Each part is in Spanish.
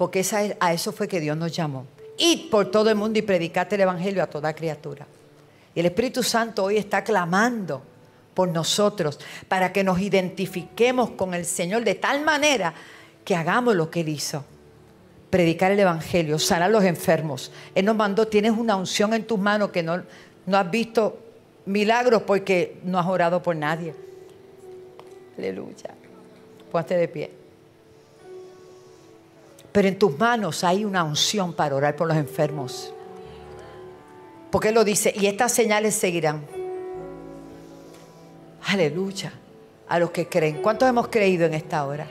Porque a eso fue que Dios nos llamó. Id por todo el mundo y predicad el evangelio a toda criatura. Y el Espíritu Santo hoy está clamando por nosotros para que nos identifiquemos con el Señor de tal manera que hagamos lo que Él hizo. Predicar el evangelio, sanar a los enfermos. Él nos mandó, tienes una unción en tus manos que no has visto milagros porque no has orado por nadie. Aleluya. Ponte de pie. Pero en tus manos hay una unción para orar por los enfermos. Porque Él lo dice, y estas señales seguirán. Aleluya. A los que creen. ¿Cuántos hemos creído en esta hora?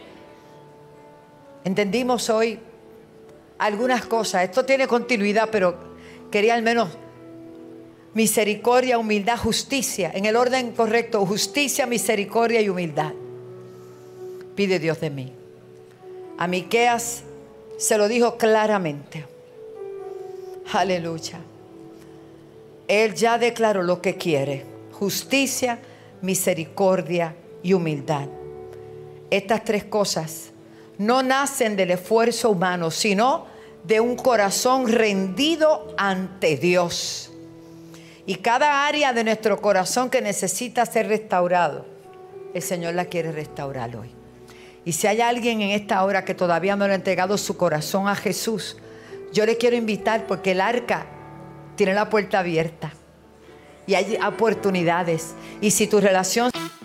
Entendimos hoy algunas cosas. Esto tiene continuidad, pero quería al menos misericordia, humildad, justicia. En el orden correcto, justicia, misericordia y humildad. Pide Dios de mí. A Miqueas se lo dijo claramente. Aleluya. Él ya declaró lo que quiere. Justicia, misericordia y humildad. Estas tres cosas no nacen del esfuerzo humano, sino de un corazón rendido ante Dios. Y cada área de nuestro corazón que necesita ser restaurado, el Señor la quiere restaurar hoy. Y si hay alguien en esta hora que todavía no le ha entregado su corazón a Jesús, yo le quiero invitar porque el arca tiene la puerta abierta y hay oportunidades. Y si tu relación